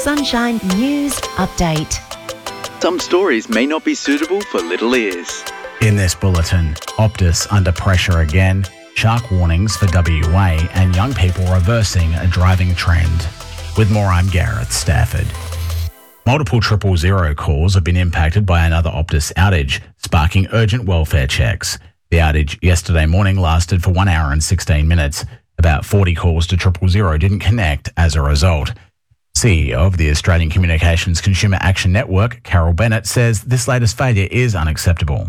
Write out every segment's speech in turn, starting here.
Sunshine News Update. Some stories may not be suitable for little ears. In this bulletin, Optus under pressure again, shark warnings for WA, and young people reversing a driving trend. With more, I'm Gareth Stafford. Multiple 000 calls have been impacted by another Optus outage, sparking urgent welfare checks. The outage yesterday morning lasted for 1 hour and 16 minutes. About 40 calls to 000 didn't connect as a result. CEO of the Australian Communications Consumer Action Network, Carol Bennett, says this latest failure is unacceptable.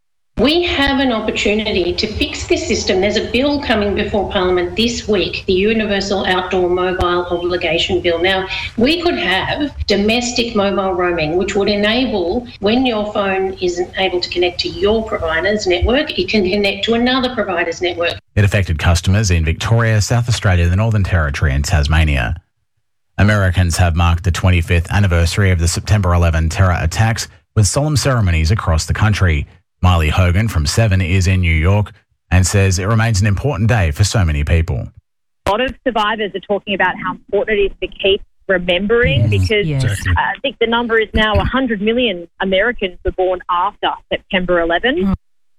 We have an opportunity to fix this system. There's a bill coming before Parliament this week, the Universal Outdoor Mobile Obligation Bill. Now, we could have domestic mobile roaming, which would enable when your phone isn't able to connect to your provider's network, it can connect to another provider's network. It affected customers in Victoria, South Australia, the Northern Territory and Tasmania. Americans have marked the 25th anniversary of the September 11 terror attacks with solemn ceremonies across the country. Miley Hogan from Seven is in New York and says it remains an important day for so many people. A lot of survivors are talking about how important it is to keep remembering because I think the number is now 100 million Americans were born after September 11.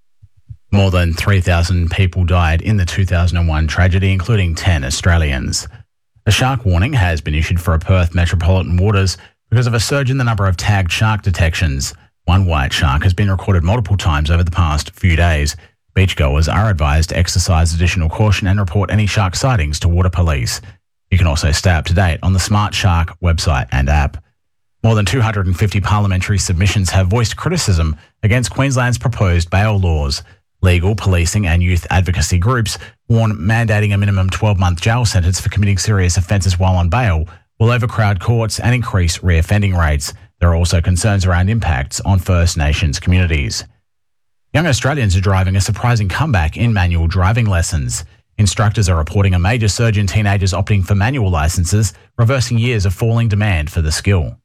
More than 3,000 people died in the 2001 tragedy, including 10 Australians. A shark warning has been issued for Perth metropolitan waters because of a surge in the number of tagged shark detections. One white shark has been recorded multiple times over the past few days. Beachgoers are advised to exercise additional caution and report any shark sightings to Water Police. You can also stay up to date on the Smart Shark website and app. More than 250 parliamentary submissions have voiced criticism against Queensland's proposed bail laws. Legal, policing and youth advocacy groups warn mandating a minimum 12-month jail sentence for committing serious offences while on bail will overcrowd courts and increase reoffending rates. There are also concerns around impacts on First Nations communities. Young Australians are driving a surprising comeback in manual driving lessons. Instructors are reporting a major surge in teenagers opting for manual licences, reversing years of falling demand for the skill.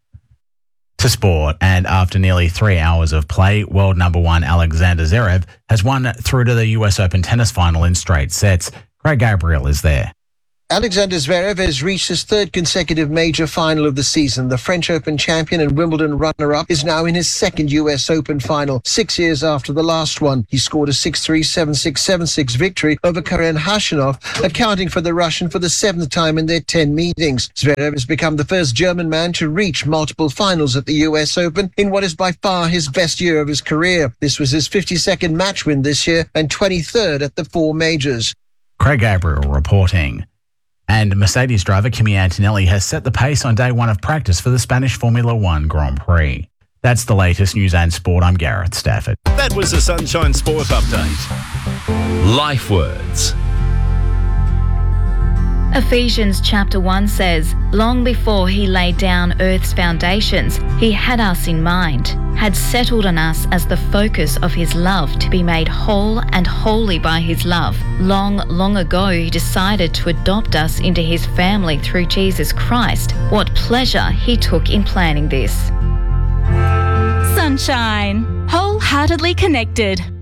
To sport, and after nearly 3 hours of play, world number one Alexander Zverev has won through to the US Open tennis final in straight sets. Craig Gabriel is there. Alexander Zverev has reached his third consecutive major final of the season. The French Open champion and Wimbledon runner-up is now in his second US Open final, 6 years after the last one. He scored a 6-3, 7-6, 7-6 victory over Karen Khachanov, accounting for the Russian for the seventh time in their 10 meetings. Zverev has become the first German man to reach multiple finals at the US Open in what is by far his best year of his career. This was his 52nd match win this year and 23rd at the four majors. Craig Gabriel reporting. And Mercedes driver Kimi Antonelli has set the pace on day one of practice for the Spanish Formula One Grand Prix. That's the latest news and sport. I'm Gareth Stafford. That was the Sunshine Sport Update. Life Words. Ephesians chapter 1 says, "Long before he laid down earth's foundations, he had us in mind, had settled on us as the focus of his love to be made whole and holy by his love. Long ago he decided to adopt us into his family through Jesus Christ. What pleasure he took in planning this." Sunshine. Wholeheartedly connected.